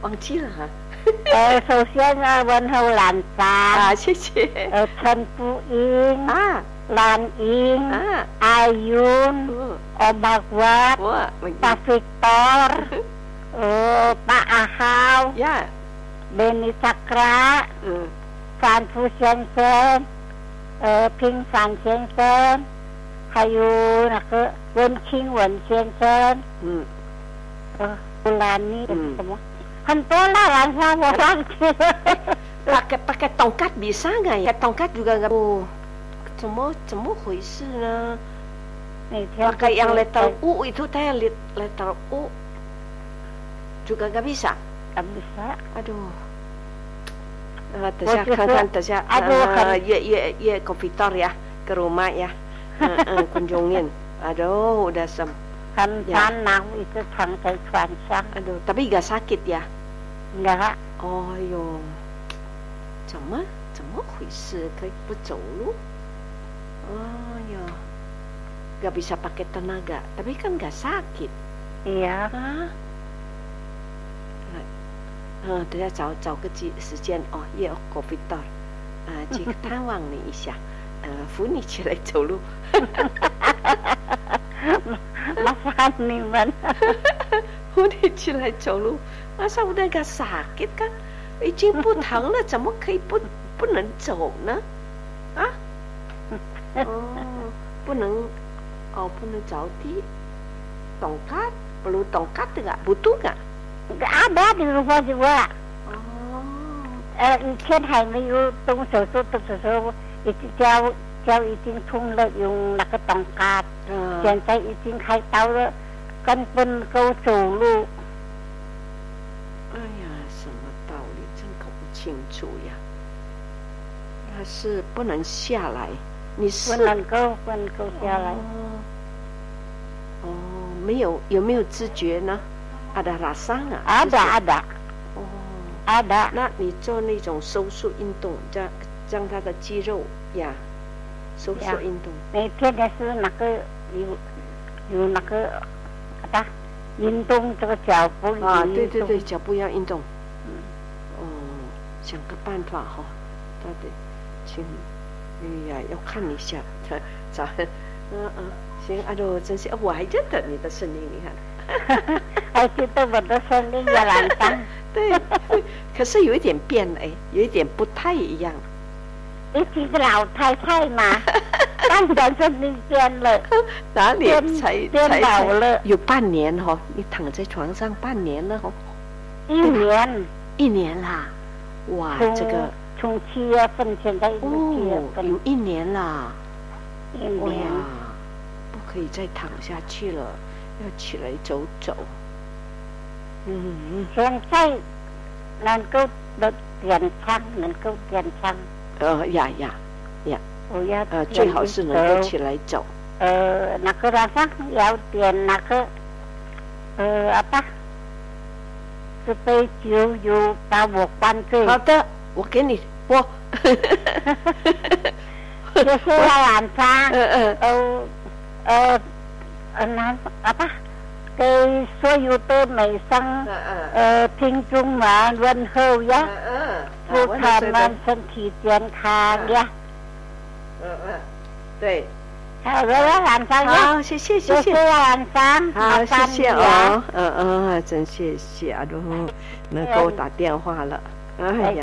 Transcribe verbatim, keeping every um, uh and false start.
忘记了哈。 呃，首先呢，问候兰山啊，谢谢。 呃，陈福英啊， 兰英啊， 阿Yun, Om Bagwat, Pak Victor, uh, Pak Ahau, ya, Benny Cakra, uh. Phan Phu Sen Sen, uh, Ping Phan Sen Sen, 还有那个温清文先生， 嗯， 呃，布兰妮什么，很多啦，晚上我忘记了。 pakai pakai tongkat bisa nggak ya? Tongkat juga nggak. Oh, 怎么怎么回事呢？ pakai yang letter U itu teh letter U juga nggak bisa. Nggak bisa. Aduh. Uh, 等下看看，等下呃约约约komputer ya ke rumah ya. uh, uh, kunjungin. Aduh, udah sem. Kan tanah itu tangkai cuancang. Aduh, tapi nggak sakit ya? Nggak. Oh yo, 怎么怎么回事？可以不走路？哦哟， nggak bisa pakai tenaga, tapi kan nggak sakit. Iya. 嗯，等下找找个机时间哦，约 komputer 啊，去探望你一下，呃，扶你起来走路。 Masa你们？ 扶你起来走路，masa udah nggak sakit kan？ 已经不疼了，怎么可以不不能走呢？啊？哦，不能，哦，不能着地。tongkat perlu tongkat nggak? Butuh nggak? Nggak ada di rumah juga. Oh. Eh, 以前还没有动手术的时候，已经脚脚已经痛了，用那个 tongkat。嗯。现在已经开刀了，根本够走路。 哎呀，什么道理？真搞不清楚呀。他是不能下来，你是不能够不能够下来。 哦。哦，没有有没有知觉呢？ ada rasa nggak? Ada ada. Oh, ada. 那你做那种收缩运动，让让他的肌肉呀收缩运动。 每天的是那个有有那个啥运动这个脚步啊，对对对，脚步要运动。嗯。哦，想个办法哈，到底请哎呀要看一下，找嗯嗯行，哎呦真是我还认得你的声音，你看。 还记得我的声音也兰山。 对，可是有一点变了，哎，有一点不太一样。 你是个老太太嘛？当然声音变了。 哪里才变老了？ 有半年哈、哦，你躺在床上半年了哦。 一年。 一年啦，哇，这个从七月份现在七月份、 哦、有一年啦。 一年。 不可以再躺下去了。 要起来走走。嗯， 现在能够的点唱，能够点唱。 呃呀呀呀！ 我要呃，最好是能够起来走。 呃，那个地方要点那个呃apa？这杯酒有把我灌醉。 好的，我给你我。 就是晚上。 呃呃呃呃。 那 apa 给所有的美声呃听众们问候呀，祝他们身体健康呀。 嗯嗯，对。 好的，晚上好，谢谢谢谢。 谢谢晚上， 好，谢谢哦，嗯嗯，真谢谢啊，都能给我打电话了，哎呀。